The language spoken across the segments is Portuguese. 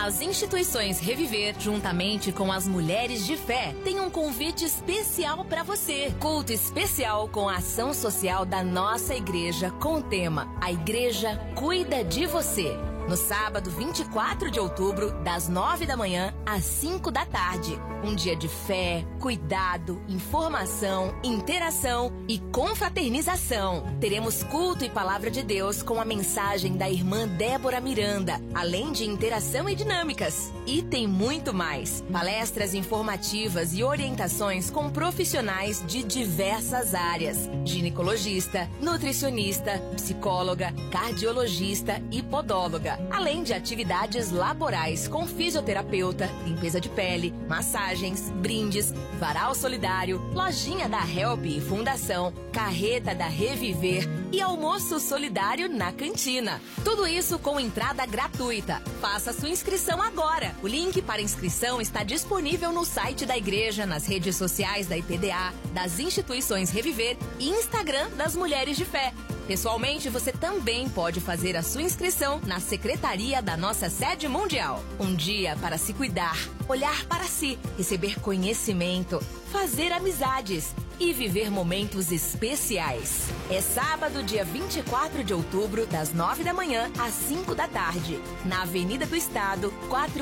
As instituições Reviver, juntamente com as Mulheres de Fé, têm um convite especial para você. Culto especial com a ação social da nossa igreja com o tema A Igreja Cuida de Você. No sábado 24 de outubro, das 9 da manhã às 5 da tarde. Um dia de fé, cuidado, informação, interação e confraternização. Teremos culto e palavra de Deus com a mensagem da irmã Débora Miranda, além de interação e dinâmicas. E tem muito mais. Palestras informativas e orientações com profissionais de diversas áreas. Ginecologista, nutricionista, psicóloga, cardiologista e podóloga. Além de atividades laborais com fisioterapeuta, limpeza de pele, massagens, brindes, varal solidário, lojinha da Help e Fundação, carreta da Reviver e almoço solidário na cantina. Tudo isso com entrada gratuita. Faça sua inscrição agora. O link para inscrição está disponível no site da igreja, nas redes sociais da IPDA, das instituições Reviver e Instagram das Mulheres de Fé. Pessoalmente, você também pode fazer a sua inscrição na secretaria da nossa sede mundial. Um dia para se cuidar, olhar para si, receber conhecimento, fazer amizades e viver momentos especiais. É sábado, dia 24 de outubro, das 9 da manhã às 5 da tarde, na Avenida do Estado,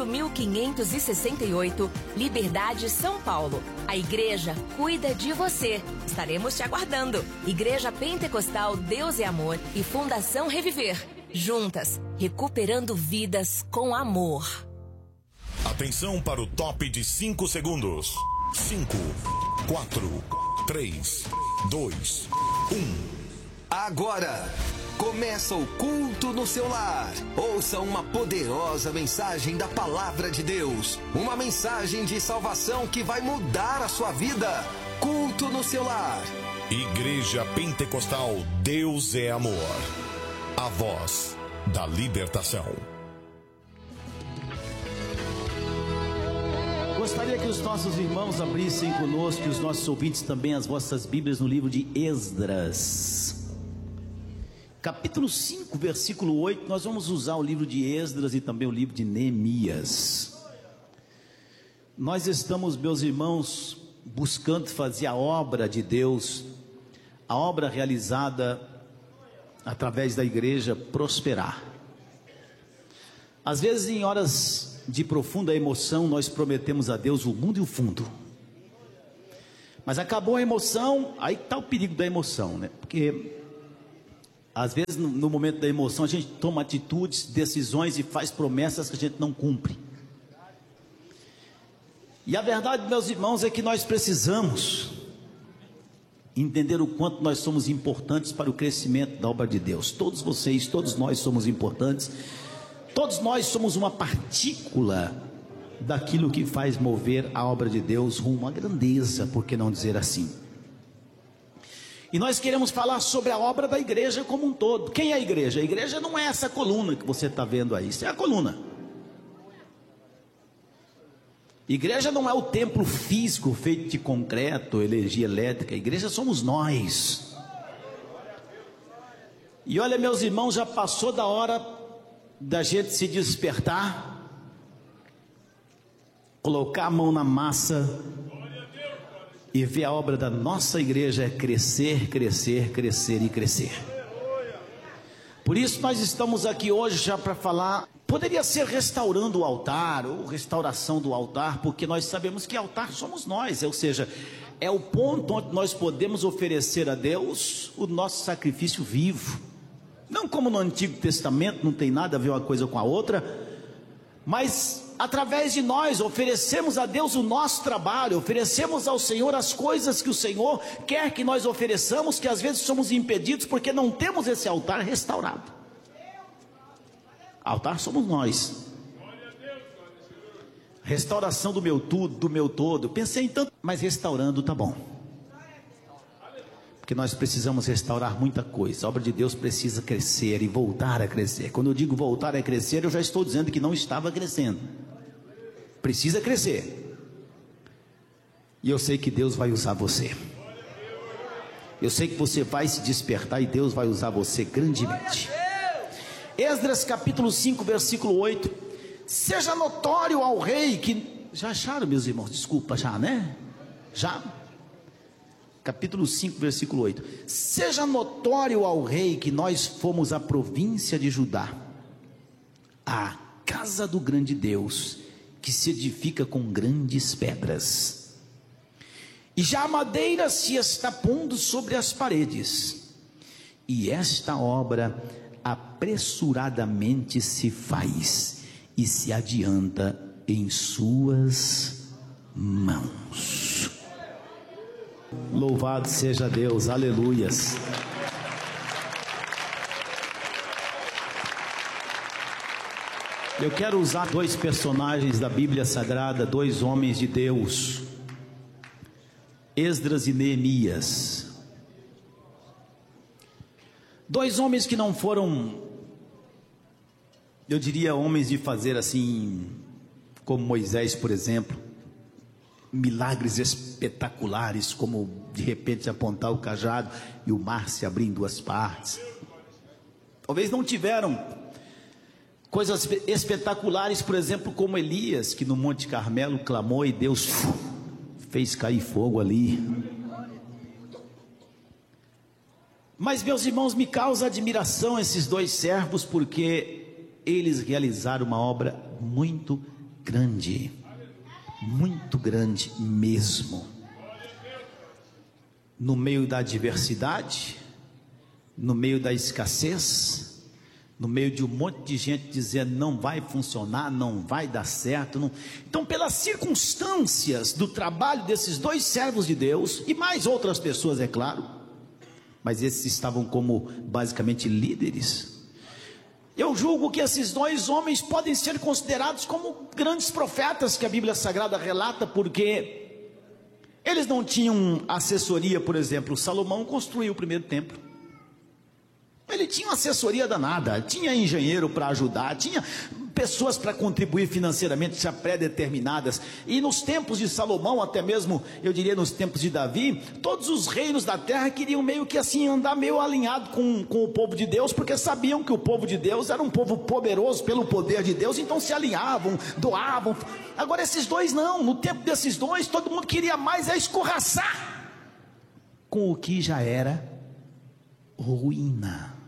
4568, Liberdade, São Paulo. A igreja cuida de você. Estaremos te aguardando. Igreja Pentecostal Deus é Amor e Fundação Reviver. Juntas, recuperando vidas com amor. Atenção para o top de 5 segundos. 5, 4, 3, 2, 1. Agora começa o culto no seu lar. Ouça uma poderosa mensagem da palavra de Deus. Uma mensagem de salvação que vai mudar a sua vida. Culto no seu lar. Igreja Pentecostal Deus é Amor. A voz da libertação. Gostaria que os nossos irmãos abrissem conosco e os nossos ouvintes também as vossas Bíblias no livro de Esdras. Capítulo 5, versículo 8, nós vamos usar o livro de Esdras e também o livro de Neemias. Nós estamos, meus irmãos, buscando fazer a obra de Deus, a obra realizada através da igreja prosperar. Às vezes em horas de profunda emoção nós prometemos a Deus o mundo e o fundo. Mas acabou a emoção, aí está o perigo da emoção, né? Porque às vezes no momento da emoção a gente toma atitudes, decisões e faz promessas que a gente não cumpre. E a verdade, meus irmãos, é que nós precisamos entender o quanto nós somos importantes para o crescimento da obra de Deus. Todos vocês, todos nós somos importantes. Todos nós somos uma partícula daquilo que faz mover a obra de Deus rumo à grandeza, por que não dizer assim? E nós queremos falar sobre a obra da igreja como um todo. Quem é a igreja? A igreja não é essa coluna que você está vendo aí, isso é a coluna. Igreja não é o templo físico feito de concreto, energia elétrica. A igreja somos nós. E olha, meus irmãos, já passou da hora da gente se despertar, colocar a mão na massa e ver a obra da nossa igreja crescer, crescer, crescer e crescer. Por isso nós estamos aqui hoje já para falar. Poderia ser restaurando o altar ou restauração do altar, porque nós sabemos que altar somos nós, ou seja, é o ponto onde nós podemos oferecer a Deus o nosso sacrifício vivo. Não como no Antigo Testamento, não tem nada a ver uma coisa com a outra, mas através de nós oferecemos a Deus o nosso trabalho, oferecemos ao Senhor as coisas que o Senhor quer que nós ofereçamos, que às vezes somos impedidos porque não temos esse altar restaurado. Altar somos nós. Restauração do meu tudo, do meu todo. Pensei em tanto, mas restaurando tá bom. Porque nós precisamos restaurar muita coisa. A obra de Deus precisa crescer e voltar a crescer. Quando eu digo voltar a crescer, eu já estou dizendo que não estava crescendo. Precisa crescer. E eu sei que Deus vai usar você. Eu sei que você vai se despertar e Deus vai usar você grandemente. Esdras capítulo 5, versículo 8. seja notório ao rei que... Já acharam, meus irmãos? Desculpa, já, né? Já? Capítulo 5, versículo 8. Seja notório ao rei que nós fomos a província de Judá, a casa do grande Deus, que se edifica com grandes pedras, e já a madeira se está pondo sobre as paredes, e esta obra apressuradamente se faz e se adianta em suas mãos. Louvado seja Deus, aleluias. Eu quero usar dois personagens da Bíblia Sagrada, dois homens de Deus, Esdras e Neemias. Dois homens que não foram, eu diria, homens de fazer assim, como Moisés, por exemplo, milagres espetaculares, como de repente apontar o cajado e o mar se abrir em duas partes. Talvez não tiveram coisas espetaculares, por exemplo, como Elias, que no Monte Carmelo clamou e Deus fez cair fogo ali. Mas, meus irmãos, me causa admiração esses dois servos, porque eles realizaram uma obra muito grande mesmo, no meio da adversidade, no meio da escassez, no meio de um monte de gente dizendo não vai funcionar, não vai dar certo, não. Então, pelas circunstâncias do trabalho desses dois servos de Deus, e mais outras pessoas, é claro, mas esses estavam como basicamente líderes, eu julgo que esses dois homens podem ser considerados como grandes profetas que a Bíblia Sagrada relata, porque eles não tinham assessoria. Por exemplo, Salomão construiu o primeiro templo, ele tinha uma assessoria danada, tinha engenheiro para ajudar, tinha pessoas para contribuir financeiramente já pré-determinadas. E nos tempos de Salomão, até mesmo eu diria nos tempos de Davi, todos os reinos da terra queriam meio que assim andar meio alinhado com o povo de Deus, porque sabiam que o povo de Deus era um povo poderoso pelo poder de Deus, então se alinhavam, doavam. Agora esses dois não, no tempo desses dois todo mundo queria mais escorraçar com o que já era ruína.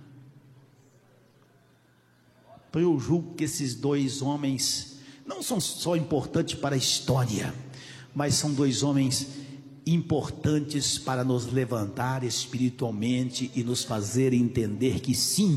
Então eu julgo que esses dois homens não são só importantes para a história, mas são dois homens importantes para nos levantar espiritualmente e nos fazer entender que sim,